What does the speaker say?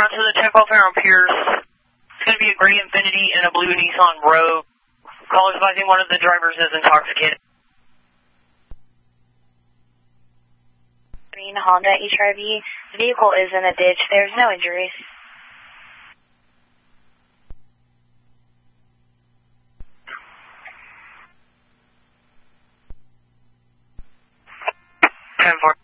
to the 10 Fair on Pierce. It's going to be a gray Infiniti and a blue Nissan Rogue. Call advising one of the drivers is intoxicated. Green Honda HRV. The vehicle is in a ditch. There's no injuries. Ten 4.